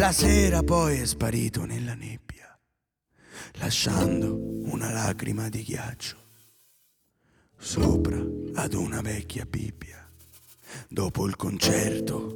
La sera poi è sparito nella nebbia, lasciando una lacrima di ghiaccio sopra ad una vecchia Bibbia. Dopo il concerto